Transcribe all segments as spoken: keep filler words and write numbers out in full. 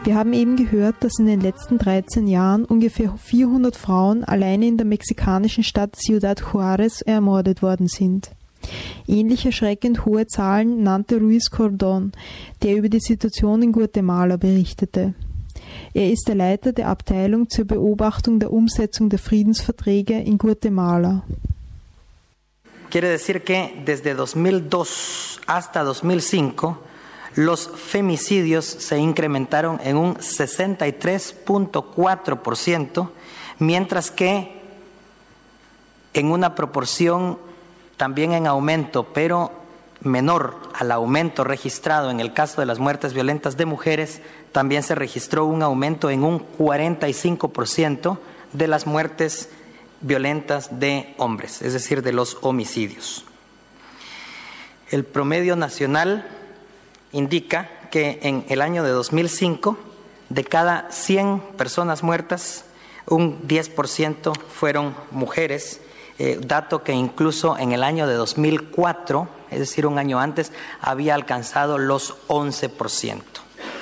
Wir haben eben gehört, dass in den letzten dreizehn Jahren ungefähr vierhundert Frauen alleine in der mexikanischen Stadt Ciudad Juárez ermordet worden sind. Ähnlich erschreckend hohe Zahlen nannte Luis Cordón, der über die Situation in Guatemala berichtete. Er ist der Leiter der Abteilung zur Beobachtung der Umsetzung der Friedensverträge in Guatemala. Quiere decir que desde dos mil dos hasta dos mil cinco los femicidios se incrementaron en un sesenta y tres punto cuatro por ciento, mientras que en una proporción también en aumento, pero menor al aumento registrado en el caso de las muertes violentas de mujeres, también se registró un aumento en un cuarenta y cinco por ciento de las muertes violentas de hombres, es decir, de los homicidios. El promedio nacional indica que en el año de dos mil cinco, de cada cien personas muertas, un diez por ciento fueron mujeres, eh, dato que incluso en el año de dos mil cuatro, es decir, un año antes, había alcanzado los once por ciento.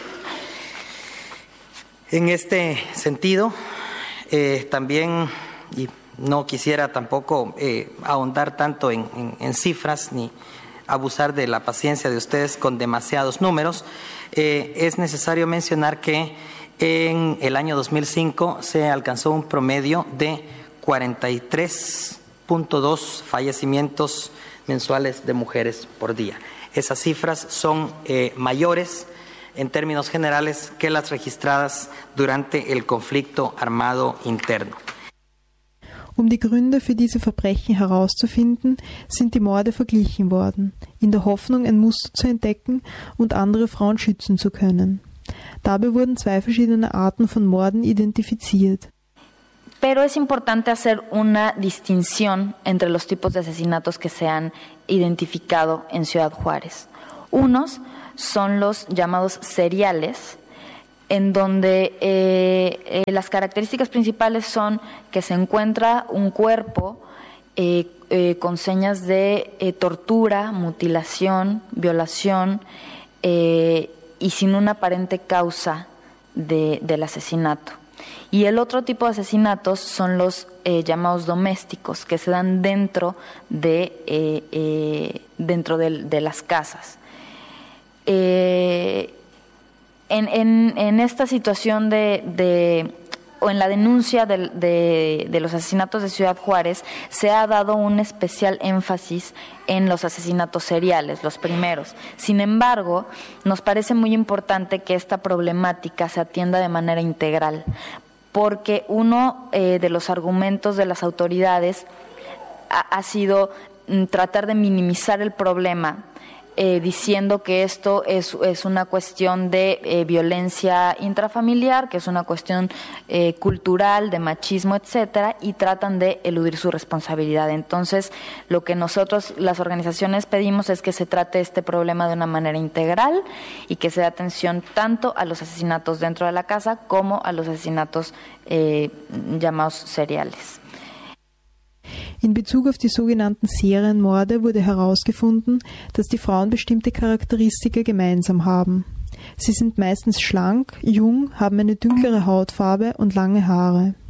En este sentido, eh, también, y no quisiera tampoco eh, ahondar tanto en, en, en cifras ni abusar de la paciencia de ustedes con demasiados números, eh, es necesario mencionar que en el año dos mil cinco se alcanzó un promedio de cuarenta y tres punto dos fallecimientos mensuales de mujeres por día. Esas cifras son eh, mayores en términos generales que las registradas durante el conflicto armado interno. Um die Gründe für diese Verbrechen herauszufinden, sind die Morde verglichen worden, in der Hoffnung, ein Muster zu entdecken und andere Frauen schützen zu können. Dabei wurden zwei verschiedene Arten von Morden identifiziert. Pero es importante hacer una distinción entre los tipos de asesinatos que se han identificado en Ciudad Juárez. Unos son los llamados seriales, en donde eh, eh, las características principales son que se encuentra un cuerpo eh, eh, con señas de eh, tortura, mutilación, violación eh, y sin una aparente causa de, del asesinato. Y el otro tipo de asesinatos son los eh, llamados domésticos, que se dan dentro de, eh, eh, dentro de, de las casas. Eh, En, en, en esta situación de, de o en la denuncia de, de, de los asesinatos de Ciudad Juárez se ha dado un especial énfasis en los asesinatos seriales, los primeros. Sin embargo, nos parece muy importante que esta problemática se atienda de manera integral, porque uno eh, de los argumentos de las autoridades ha, ha sido mm, tratar de minimizar el problema, Eh, diciendo que esto es, es una cuestión de eh, violencia intrafamiliar, que es una cuestión eh, cultural, de machismo, etcétera, y tratan de eludir su responsabilidad. Entonces, lo que nosotros, las organizaciones, pedimos es que se trate este problema de una manera integral y que se dé atención tanto a los asesinatos dentro de la casa como a los asesinatos eh, llamados seriales. In Bezug auf die sogenannten Serienmorde wurde herausgefunden, dass die Frauen bestimmte Charakteristika gemeinsam haben. Sie sind meistens schlank, jung, haben eine dunklere Hautfarbe und lange Haare.